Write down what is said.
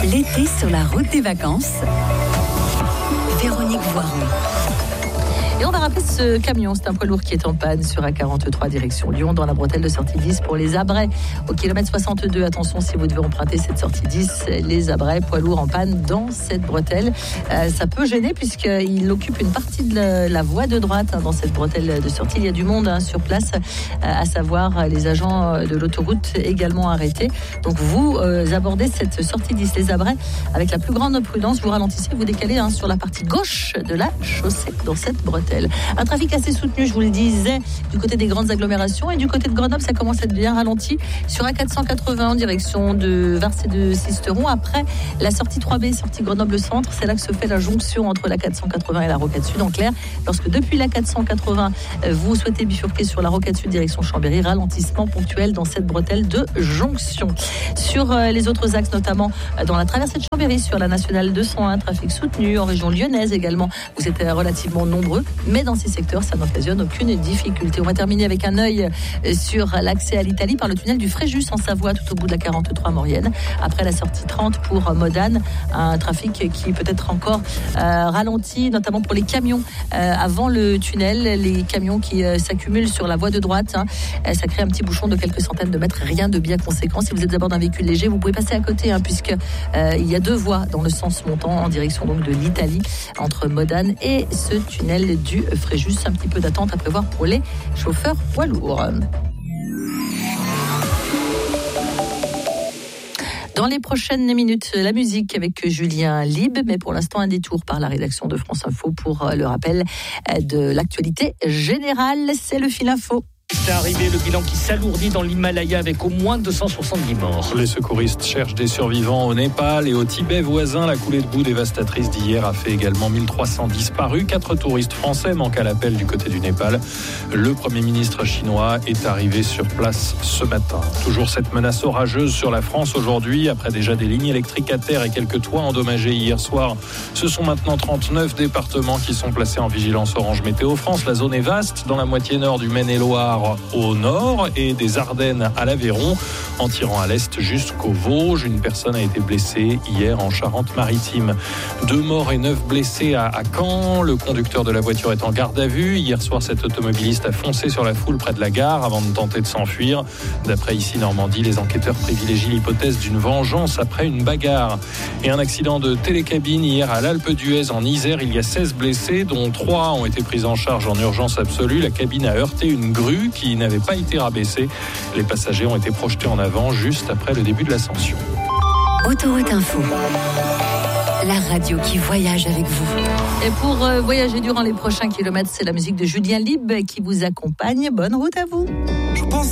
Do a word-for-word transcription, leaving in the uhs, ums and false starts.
L'été sur la route des vacances. Véronique Voiron. Et on va rappeler ce camion, c'est un poids lourd qui est en panne sur A quarante-trois direction Lyon dans la bretelle de sortie dix pour les Abrais au kilomètre soixante-deux. Attention si vous devez emprunter cette sortie dix, les Abrais, poids lourd en panne dans cette bretelle. Euh, ça peut gêner puisqu'il occupe une partie de la, la voie de droite hein, dans cette bretelle de sortie. Il y a du monde hein, sur place, euh, à savoir les agents de l'autoroute également arrêtés. Donc vous euh, abordez cette sortie dix, les Abrais, avec la plus grande prudence. Vous ralentissez, vous décalez hein, sur la partie gauche de la chaussée dans cette bretelle. Un trafic assez soutenu, je vous le disais, du côté des grandes agglomérations et du côté de Grenoble, ça commence à être bien ralenti sur A quatre cent quatre-vingts en direction de Vars et de Sisteron. Après la sortie trois B, sortie Grenoble-Centre, c'est là que se fait la jonction entre la quatre cent quatre-vingts et la Rocade Sud. En clair, lorsque depuis la quatre cent quatre-vingts, vous souhaitez bifurquer sur la Rocade Sud direction Chambéry, ralentissement ponctuel dans cette bretelle de jonction. Sur les autres axes, notamment dans la traversée de Chambéry, sur la nationale deux cent un, trafic soutenu en région lyonnaise également, vous êtes relativement nombreux. Mais dans ces secteurs, ça n'occasionne aucune difficulté. On va terminer avec un œil sur l'accès à l'Italie par le tunnel du Fréjus en Savoie, tout au bout de la quarante-trois Maurienne. Après la sortie trente pour Modane, un trafic qui peut être encore euh, ralenti, notamment pour les camions euh, avant le tunnel. Les camions qui euh, s'accumulent sur la voie de droite, hein, ça crée un petit bouchon de quelques centaines de mètres, rien de bien conséquent. Si vous êtes à bord d'un véhicule léger, vous pouvez passer à côté, hein, puisque euh, il y a deux voies dans le sens montant en direction donc de l'Italie entre Modane et ce tunnel du Fréjus. Un petit peu d'attente à prévoir pour les chauffeurs poids lourds. Dans les prochaines minutes, la musique avec Julien Lib, mais pour l'instant un détour par la rédaction de France Info pour le rappel de l'actualité générale. C'est le fil info. C'est arrivé, le bilan qui s'alourdit dans l'Himalaya avec au moins deux cent soixante-dix morts. Les secouristes cherchent des survivants au Népal et au Tibet voisin. La coulée de boue dévastatrice d'hier a fait également mille trois cents disparus. Quatre touristes français manquent à l'appel du côté du Népal. Le Premier ministre chinois est arrivé sur place ce matin. Toujours cette menace orageuse sur la France aujourd'hui. Après déjà des lignes électriques à terre et quelques toits endommagés hier soir, ce sont maintenant trente-neuf départements qui sont placés en vigilance orange météo France. La zone est vaste dans la moitié nord du Maine-et-Loire au nord et des Ardennes à l'Aveyron, en tirant à l'est jusqu'au Vosges. Une personne a été blessée hier en Charente-Maritime. Deux morts et neuf blessés à, à Caen. Le conducteur de la voiture est en garde à vue. Hier soir, cet automobiliste a foncé sur la foule près de la gare avant de tenter de s'enfuir. D'après Ici Normandie, les enquêteurs privilégient l'hypothèse d'une vengeance après une bagarre. Et un accident de télécabine hier à l'Alpe d'Huez en Isère. Il y a seize blessés, dont trois ont été pris en charge en urgence absolue. La cabine a heurté une grue qui n'avait pas été rabaissée. Les passagers ont été projetés en avant juste après le début de l'ascension. Autoroute Info. La radio qui voyage avec vous. Et pour euh, voyager durant les prochains kilomètres, c'est la musique de Julien Lib qui vous accompagne. Bonne route à vous. Je pense